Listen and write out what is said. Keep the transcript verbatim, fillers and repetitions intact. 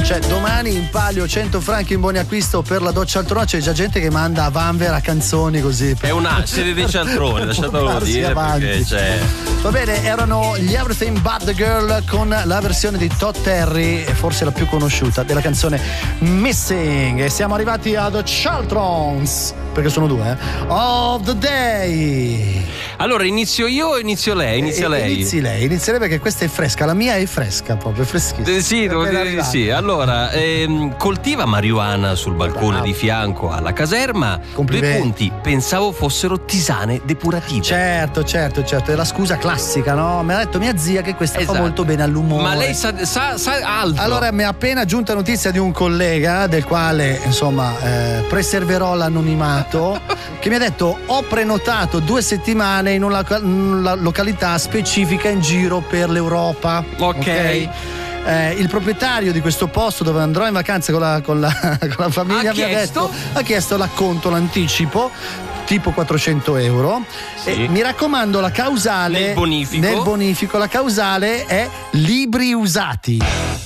Cioè, domani in palio cento franchi in buoni acquisto per la doccia altrone. C'è già gente che manda a vanvera canzoni così. È una serie dei cialtroni, lasciatelo dire perché c'è. Va bene, erano gli Everything But The Girl con la versione di Todd Terry, forse la più conosciuta, della canzone Missing. E siamo arrivati ad Charltrons, perché sono due, eh? Of the Day. Allora, inizio io o inizio lei? Inizia e, lei. Inizi lei, inizi lei perché questa è fresca, la mia è fresca, proprio freschissima. Eh, sì, devo dire di sì. Allora, ehm, coltiva marijuana sul balcone Bravo. di fianco alla caserma. Complimenti. Due punti, pensavo fossero tisane depurative. Certo, certo, certo, è la scusa classica, no? Mi ha detto mia zia che questa Esatto. fa molto bene all'umore. Ma lei sa, sa, sa altro. Allora, mi è appena giunta notizia di un collega del quale, insomma, eh, preserverò l'anonimato, che mi ha detto: ho prenotato due settimane in una, una località specifica in giro per l'Europa. Ok. Okay? Eh, il proprietario di questo posto dove andrò in vacanza con la, con la, con la famiglia Ha mi ha chiesto? detto, ha chiesto l'acconto, l'anticipo tipo quattrocento euro. Sì. E mi raccomando, la causale Nel bonifico. nel bonifico la causale è libri usati.